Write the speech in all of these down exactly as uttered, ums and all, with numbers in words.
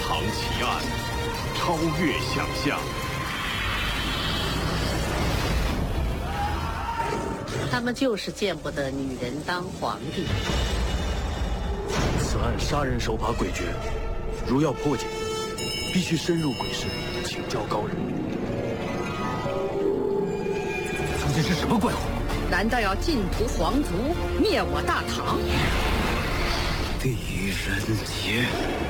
堂奇案，超越想象。 他们就是见不得女人当皇帝。 此案杀人手法诡谲，如要破解，必须深入鬼市，请教高人。 究竟是什么怪物？ 难道要尽屠皇族，灭我大唐？ 狄仁杰。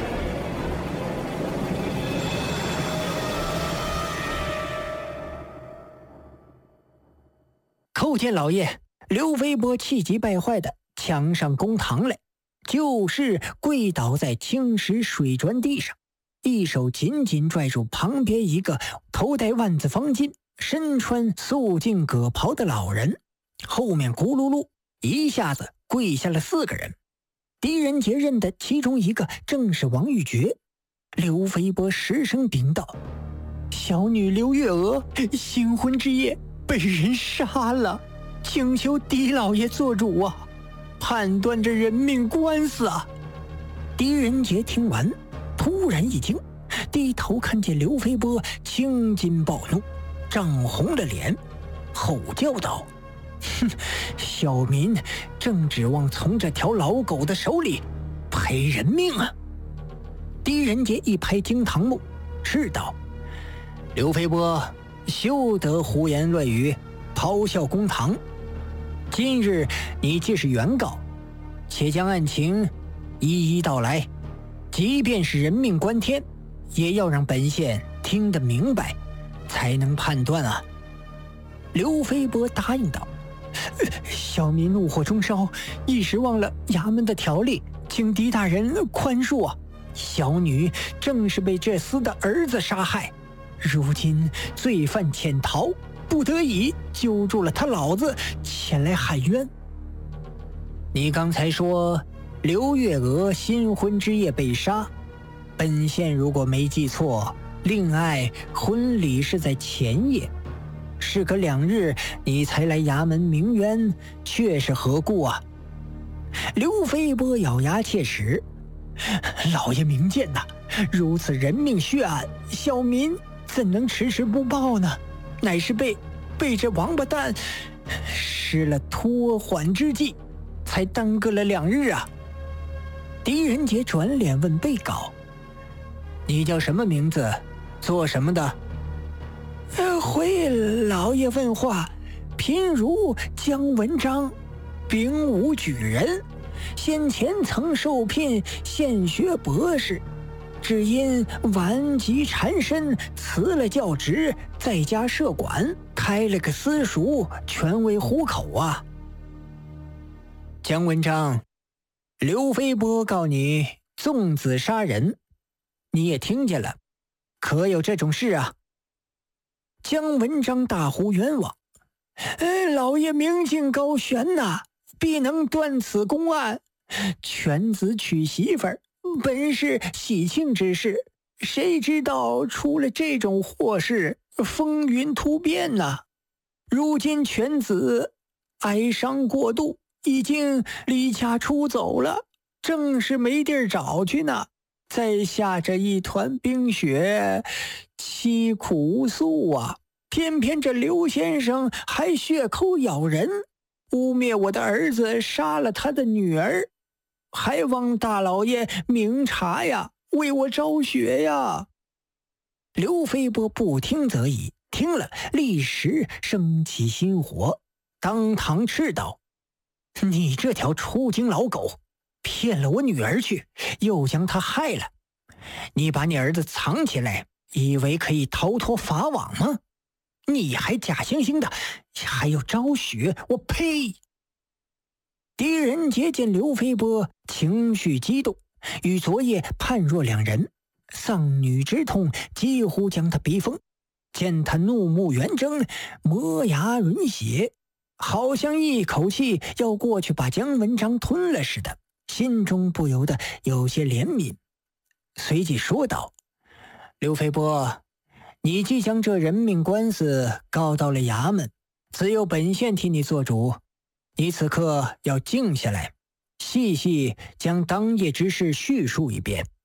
叩见老爷！刘飞波气急败坏的抢上公堂来，就是跪倒在青石水砖地上，一手紧紧拽住旁边一个头戴万字方巾、身穿素净葛袍的老人，后面咕噜噜一下子跪下了四个人。狄仁杰认的其中一个正是王玉珏。刘飞波失声禀道：小女刘月娥新婚之夜被人杀了，请求狄老爷做主啊，判断这人命官司啊！狄仁杰听完突然一惊，低头看见刘飞波青筋暴怒，涨红了脸，吼叫道：哼，小民正指望从这条老狗的手里赔人命啊！狄仁杰一拍惊堂木，斥道：刘飞波，休得胡言乱语，咆哮公堂。今日你既是原告，且将案情一一道来，即便是人命关天，也要让本县听得明白，才能判断啊。刘飞波答应道：小民怒火中烧，一时忘了衙门的条例，请狄大人宽恕啊！小女正是被这厮的儿子杀害，如今罪犯潜逃，不得已揪住了他老子前来喊冤。你刚才说刘月娥新婚之夜被杀，本县如果没记错，令爱婚礼是在前夜，事隔两日你才来衙门鸣冤，却是何故啊？刘飞波咬牙切齿：老爷明鉴呐，如此人命血案，小民怎能迟迟不报呢？乃是被被这王八蛋施了拖缓之计，才耽搁了两日啊！狄仁杰转脸问被告：你叫什么名字，做什么的？呃，回老爷问话，贫如姜文章，丙午举人，先前曾受聘县学博士，只因顽疾缠身，辞了教职，在家设馆，开了个私塾，全为糊口啊。姜文章，刘飞波告你纵子杀人，你也听见了，可有这种事啊？姜文章大呼冤枉：呃，老爷明镜高悬呐、啊，必能断此公案。犬子娶媳妇儿本是喜庆之事，谁知道出了这种祸事，风云突变呐、啊！如今犬子哀伤过度，已经离家出走了，正是没地儿找去呢。再下着一团冰雪，凄苦无诉啊！偏偏这刘先生还血口咬人，污蔑我的儿子杀了他的女儿，还望大老爷明察呀，为我昭雪呀！刘飞波不听则已，听了立时生起心火，当堂斥道：你这条出京老狗，骗了我女儿去，又将她害了，你把你儿子藏起来，以为可以逃脱法网吗？你还假惺惺的，还有昭雪，我呸！狄仁杰见刘飞波情绪激动，与昨夜判若两人，丧女之痛几乎将他逼疯，见他怒目圆睁，磨牙吮血，好像一口气要过去把姜文章吞了似的，心中不由得有些怜悯，随即说道：刘飞波，你既将这人命官司告到了衙门，只有本县替你做主，你此刻要静下来，细细将当夜之事叙述一遍。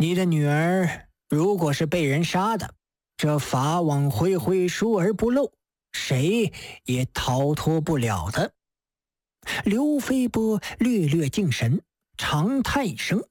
你的女儿如果是被人杀的，这法网恢恢，疏而不漏，谁也逃脱不了的。”刘飞波略略静神，长叹一声：“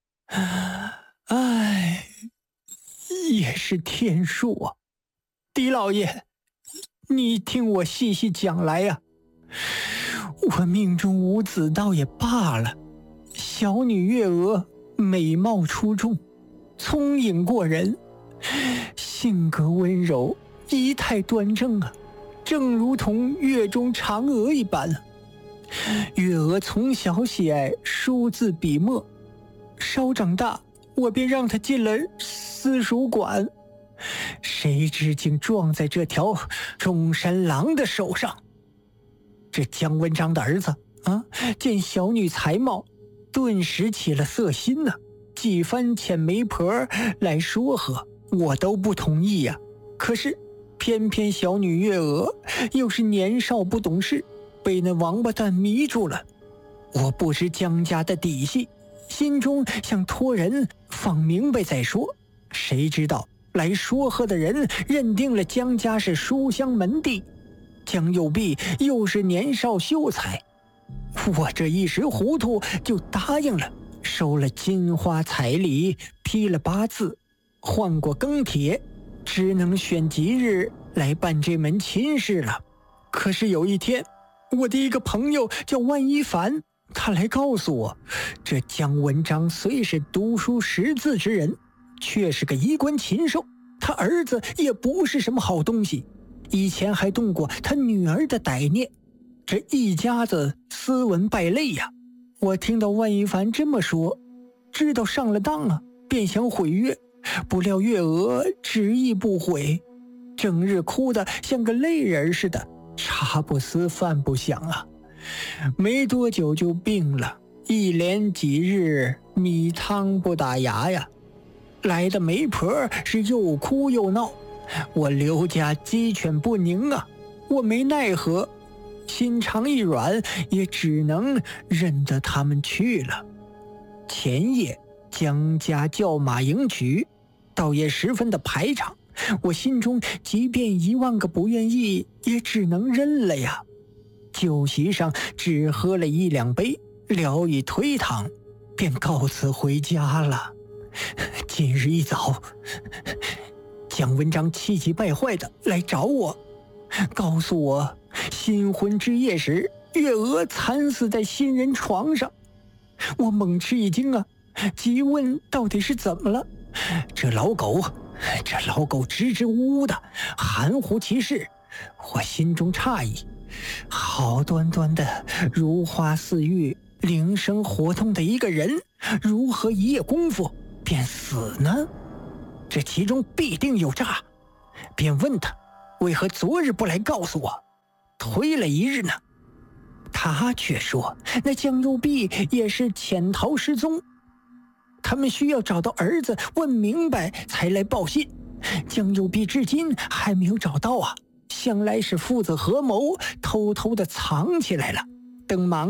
唉，也是天数啊。狄老爷，你听我细细讲来呀、啊。我命中无子倒也罢了，小女月娥美貌出众，聪颖过人，性格温柔，仪态端正啊，正如同月中嫦娥一般啊。月娥从小喜爱书字笔墨，稍长大，我便让她进了私塾馆，谁知竟撞在这条中山狼的手上。这姜文章的儿子啊，见小女才貌，顿时起了色心呢、啊，几番遣媒婆来说和，我都不同意呀、啊。可是偏偏小女月娥又是年少不懂事，被那王八蛋迷住了。我不知姜家的底细，心中想托人放明白再说，谁知道来说和的人认定了姜家是书香门第，姜右弼又是年少秀才，我这一时糊涂就答应了，收了金花彩礼，批了八字，换过庚帖，只能选吉日来办这门亲事了。可是有一天，我的一个朋友叫万一凡，他来告诉我，这姜文章虽是读书识字之人，却是个衣冠禽兽，他儿子也不是什么好东西，以前还动过他女儿的歹念，这一家子斯文败类呀、啊！我听到万一凡这么说，知道上了当啊，便想毁约，不料月娥执意不悔，整日哭得像个泪人似的，茶不思饭不想啊，没多久就病了，一连几日米汤不打牙呀。来的媒婆是又哭又闹，我刘家鸡犬不宁啊，我没奈何，心肠一软，也只能认得他们去了。前夜姜家叫马迎娶，倒也十分的排场，我心中即便一万个不愿意，也只能认了呀。酒席上只喝了一两杯，聊以推搪，便告辞回家了。今日一早，姜文章气急败坏的来找我，告诉我新婚之夜时，月娥惨死在新人床上。我猛吃一惊啊，急问到底是怎么了。这老狗，这老狗支支吾吾的含糊其事，我心中诧异，好端端的如花似玉、灵生活动的一个人，如何一夜功夫便死呢？这其中必定有诈，便问他为何昨日不来告诉我，推了一日呢？他却说那姜右弼也是潜逃失踪，他们需要找到儿子问明白才来报信，姜右弼至今还没有找到啊，想来是父子合谋，偷偷的藏起来了，等忙